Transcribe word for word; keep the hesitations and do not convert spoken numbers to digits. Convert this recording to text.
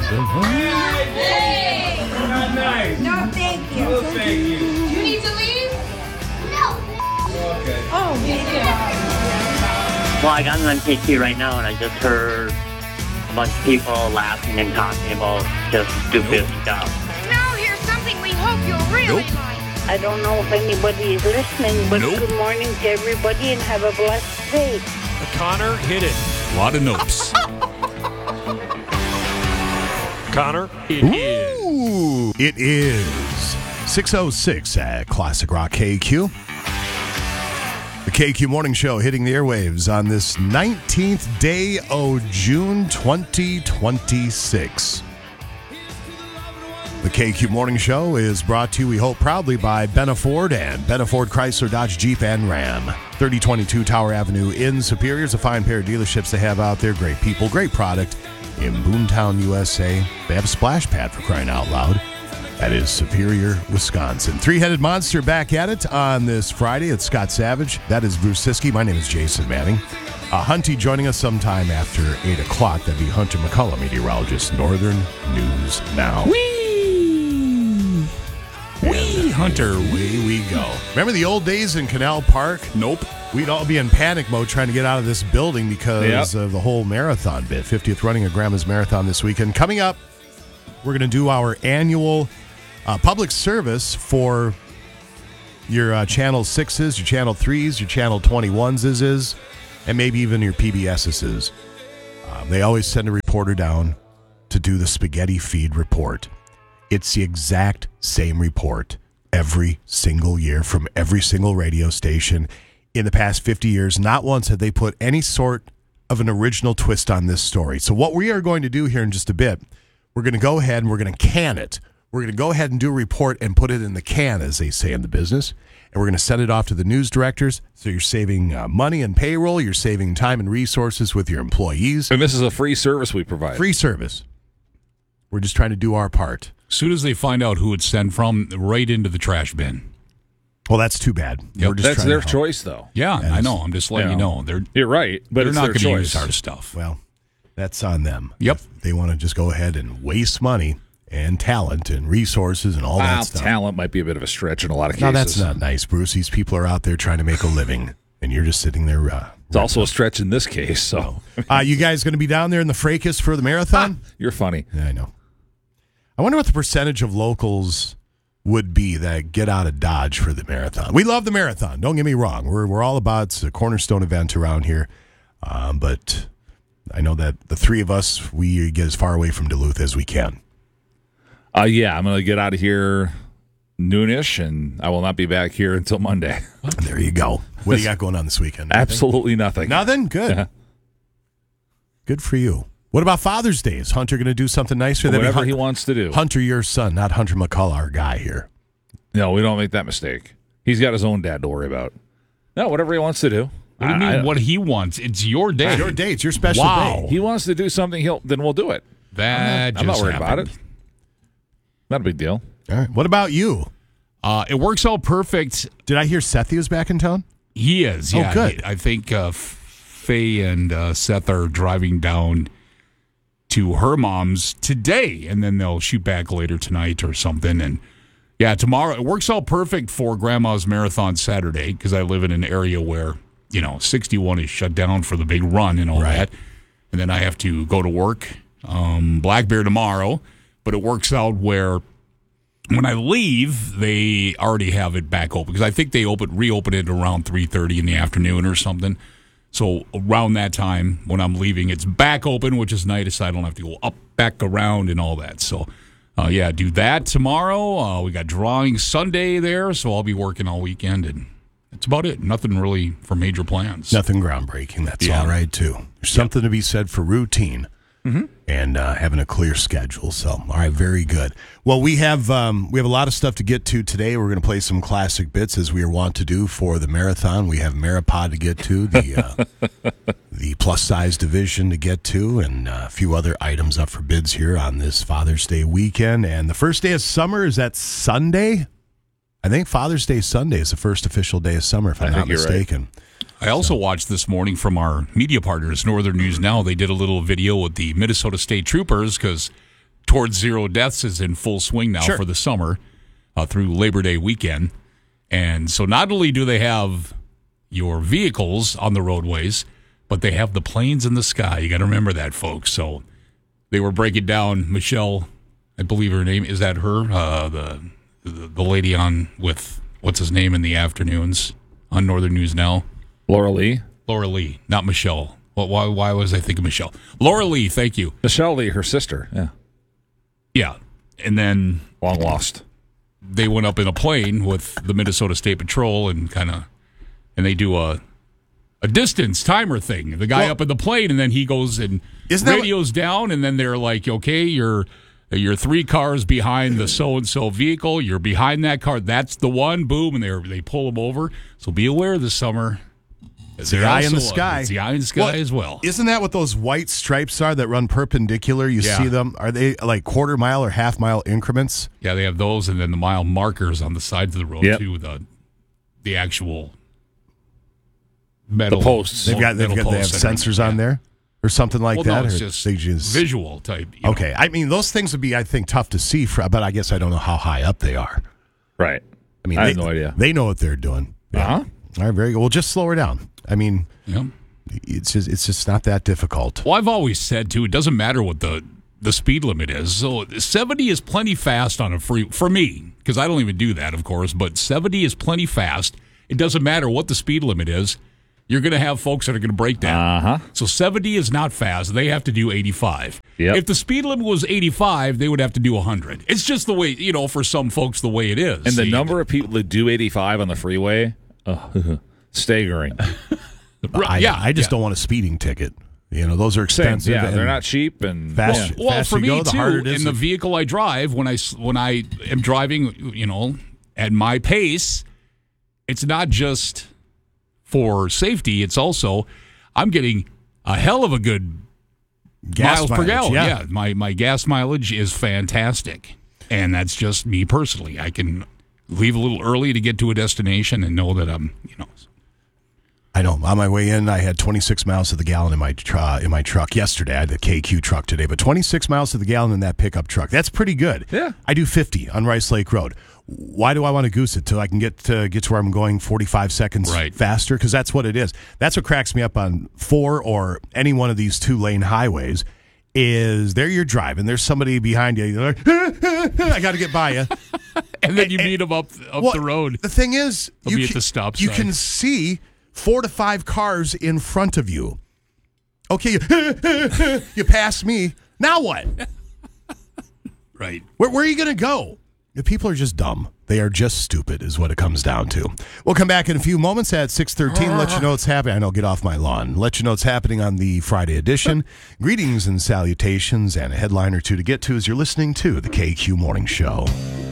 Hey! Not nice. No, thank you. No, thank you. Do you need to leave? No. Okay. Oh, thank you. Well, I got on K Q right now, and I just heard a bunch of people laughing and talking about just stupid nope. stuff. Now here's something we hope you'll really nope. like. I don't know if anybody is listening, but nope. good morning to everybody and have a blessed day. Connor hit it. A lot of nopes. Connor, it Ooh, is. It is six oh six at Classic Rock K Q. The K Q Morning Show hitting the airwaves on this nineteenth day of June twenty twenty-six. The K Q Morning Show is brought to you, we hope, proudly by Benna Ford and Benna Ford Chrysler, Dodge, Jeep, and Ram. thirty twenty-two Tower Avenue in Superior is a fine pair of dealerships they have out there. Great people, great product in Boontown, U S A. They have a splash pad, for crying out loud. That is Superior, Wisconsin. Three-Headed Monster back at it on this Friday. It's Scott Savage. That is Bruce Siskey. My name is Jason Manning. Uh, Hunty joining us sometime after eight o'clock. That'd be Hunter McCullough, meteorologist, Northern News Now. Whee! Whee, Hunter. Away we go. Remember the old days in Canal Park? Nope. We'd all be in panic mode trying to get out of this building because yep. of the whole marathon bit. fiftieth running of Grandma's Marathon this weekend. Coming up, we're going to do our annual uh, public service for your uh, Channel sixes, your Channel threes, your Channel twenty-ones is, and maybe even your P B S's. Um, they always send a reporter down to do the spaghetti feed report. It's the exact same report every single year from every single radio station. In the past fifty years, not once have they put any sort of an original twist on this story. So what we are going to do here in just a bit, we're going to go ahead and we're going to can it. We're going to go ahead and do a report and put it in the can, as they say in the business. And we're going to send it off to the news directors. So you're saving uh, money and payroll. You're saving time and resources with your employees. And this is a free service we provide. Free service. We're just trying to do our part. As soon as they find out who it's sent from, right into the trash bin. Well, that's too bad. Yep. We're just That's trying their to help. choice, though. Yeah, That I is- know. I'm just letting Yeah. you know. They're You're right, but they're it's not their going to use choice. our stuff. Well, that's on them. Yep. If they want to just go ahead and waste money and talent and resources and all Wow, that stuff. talent might be a bit of a stretch in a lot of No, cases. that's not nice, Bruce. These people are out there trying to make a living, and you're just sitting there. Uh, It's also a stretch in this case, so. uh, you guys going to be down there in the fracas for the marathon? You're funny. Yeah, I know. I wonder what the percentage of locals would be that get out of Dodge for the marathon. We love the marathon. Don't get me wrong. We're we're all about it's a cornerstone event around here. Um, but I know that the three of us, we get as far away from Duluth as we can. Uh, yeah, I'm going to get out of here noonish, and I will not be back here until Monday. There you go. What do you got going on this weekend? Anything? Absolutely nothing. Nothing? Good. Yeah. Good for you. What about Father's Day? Is Hunter going to do something nice for them? Whatever Hun- he wants to do. Hunter, your son, not Hunter McCullough, our guy here. No, we don't make that mistake. He's got his own dad to worry about. No, whatever he wants to do. What do you mean? I- what he wants? It's your day. It's your day. It's your special Wow. day. He wants to do something, he'll then we'll do it. That I'm not just worried happened. about it. Not a big deal. All right. What about you? Uh, it works out perfect. Did I hear Sethi was back in town? He is. Oh, Yeah, good. He- I think uh, Faye and uh, Seth are driving down to her mom's today, and then they'll shoot back later tonight or something. And yeah, tomorrow it works out perfect for Grandma's Marathon Saturday because I live in an area where you know sixty-one is shut down for the big run and all Right. that, and then I have to go to work um, Black Bear tomorrow. But it works out where when I leave, they already have it back open because I think they open reopen it around three thirty in the afternoon or something. So around that time when I'm leaving, it's back open, which is nice. I don't have to go up, back around, and all that. So, uh, yeah, do that tomorrow. Uh, we got drawing Sunday there, so I'll be working all weekend, and that's about it. Nothing really for major plans. Nothing groundbreaking. That's Yeah. all right, too. There's something to be said for routine. Mm-hmm. And uh, having a clear schedule. So, all right, very good. Well, we have um, we have a lot of stuff to get to today. We're going to play some classic bits as we are wont to do for the marathon. We have Maripod to get to, the uh, the plus size division to get to, and uh, a few other items up for bids here on this Father's Day weekend. And the first day of summer is that Sunday. I think Father's Day Sunday is the first official day of summer, if I'm I not think you're right. mistaken. I also watched this morning from our media partners, Northern News Now. They did a little video with the Minnesota State Troopers because towards zero deaths is in full swing now Sure. for the summer uh, through Labor Day weekend. And so not only do they have your vehicles on the roadways, but they have the planes in the sky. You got to remember that, folks. So they were breaking down Michelle, I believe her name, is that her? Uh, the, the the lady on with, what's his name in the afternoons on Northern News Now? Laura Lee. Laura Lee, not Michelle. Well, why, why was I thinking Michelle? Laura Lee, thank you. Michelle Lee, her sister. Yeah. Yeah. And then Long lost. they went up in a plane with the Minnesota State Patrol and kind of, and they do a a distance timer thing. The guy Well, up in the plane, and then he goes and Isn't that radios down, and then they're like, okay, you're you're three cars behind the so and so vehicle. You're behind that car. That's the one. Boom, and they they pull them over. So be aware this summer. It's the eye in the Also, uh, sky. It's the eye in the sky Well, as well. Isn't that what those white stripes are that run perpendicular? You Yeah. see them? Are they like quarter mile or half mile increments? Yeah, they have those, and then the mile markers on the sides of the road Yep. too. The the actual metal The posts. They've got, they've metal got they have posts that are- sensors on there or something like Well, that. no, it's or just, they just visual type. you know. Okay, I mean those things would be, I think, tough to see, for, but I guess I don't know how high up they are. Right. I mean, I they, have no idea. They know what they're doing. Uh-huh. All right, very good. Well, just slow her down. I mean, Yeah. it's just it's just not that difficult. Well, I've always said too, it doesn't matter what the the speed limit is. So seventy is plenty fast on a free for me because I don't even do that, of course. But seventy is plenty fast. It doesn't matter what the speed limit is. You're going to have folks that are going to break down. Uh-huh. So seventy is not fast. They have to do eighty-five. Yep. If the speed limit was eighty-five, they would have to do one hundred. It's just the way, you know, for some folks, the way it is. And the See, number of people that do eighty-five on the freeway, oh, staggering. I, yeah, I just yeah. don't want a speeding ticket. You know, those are Same. expensive. Yeah, and they're not cheap. And fast. yeah. Well, faster for you me go, the too, harder it is. in the vehicle I drive, when I s- when I am driving, you know, at my pace, it's not just for safety. It's also I'm getting a hell of a good Gas miles per mileage, gallon. yeah. Yeah, my my gas mileage is fantastic, and that's just me personally. I can leave a little early to get to a destination and know that I'm, you know. I know. On my way in, I had twenty-six miles to the gallon in my tr- uh, in my truck yesterday. I had the K Q truck today, but twenty-six miles to the gallon in that pickup truck. That's pretty good. Yeah. I do fifty on Rice Lake Road. Why do I want to goose it till I can get to get to where I'm going forty-five seconds Right. faster? Because that's what it is. That's what cracks me up on four or any one of these two lane highways. Is there you're driving? There's somebody behind you. You're like, I got to get by you. And then you meet them up up Well, the road. The thing is, They'll you be at can, the stop you sign. can see four to five cars in front of you. Okay, you, you pass me. Now what? Right. Where, where are you going to go? The people are just dumb. They are just stupid is what it comes down to. We'll come back in a few moments at six thirteen. Let you know what's happening. I know, get off my lawn. Let you know what's happening on the Friday edition. Greetings and salutations and a headline or two to get to as you're listening to the K Q Morning Show.